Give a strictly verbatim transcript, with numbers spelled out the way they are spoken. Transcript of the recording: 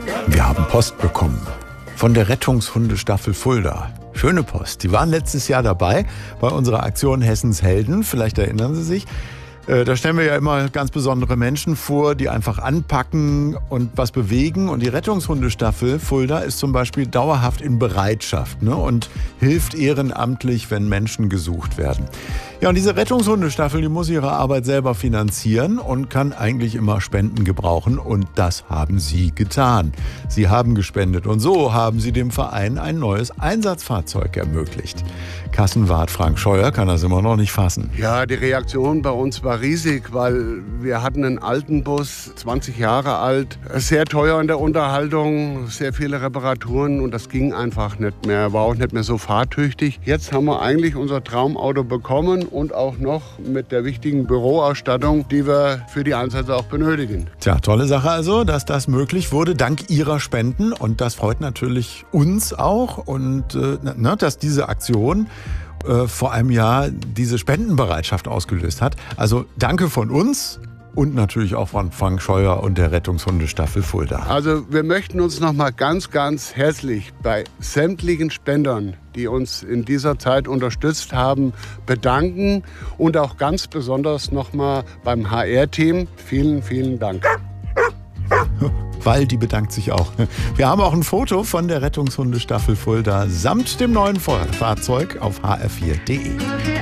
Wir haben Post bekommen von der Rettungshundestaffel Fulda. Schöne Post. Die waren letztes Jahr dabei bei unserer Aktion Hessens Helden. Vielleicht erinnern Sie sich. Da stellen wir ja immer ganz besondere Menschen vor, die einfach anpacken und was bewegen. Und die Rettungshundestaffel Fulda ist zum Beispiel dauerhaft in Bereitschaft, ne, und hilft ehrenamtlich, wenn Menschen gesucht werden. Ja, und diese Rettungshundestaffel, die muss ihre Arbeit selber finanzieren und kann eigentlich immer Spenden gebrauchen. Und das haben Sie getan. Sie haben gespendet und so haben Sie dem Verein ein neues Einsatzfahrzeug ermöglicht. Kassenwart Frank Scheuer kann das immer noch nicht fassen. Ja, die Reaktion bei uns war riesig, weil wir hatten einen alten Bus, zwanzig Jahre alt, sehr teuer in der Unterhaltung, sehr viele Reparaturen und das ging einfach nicht mehr, war auch nicht mehr so fahrtüchtig. Jetzt haben wir eigentlich unser Traumauto bekommen und auch noch mit der wichtigen Büroausstattung, die wir für die Einsätze auch benötigen. Tja, tolle Sache also, dass das möglich wurde, dank Ihrer Spenden, und das freut natürlich uns auch, und äh, ne, dass diese Aktion äh, vor einem Jahr diese Spendenbereitschaft ausgelöst hat. Also danke von uns. Und natürlich auch von Frank Scheuer und der Rettungshundestaffel Fulda. Also wir möchten uns noch mal ganz, ganz herzlich bei sämtlichen Spendern, die uns in dieser Zeit unterstützt haben, bedanken. Und auch ganz besonders noch mal beim H R-Team. Vielen, vielen Dank. Waldi bedankt sich auch. Wir haben auch ein Foto von der Rettungshundestaffel Fulda samt dem neuen Fahrzeug auf h r vier punkt d e.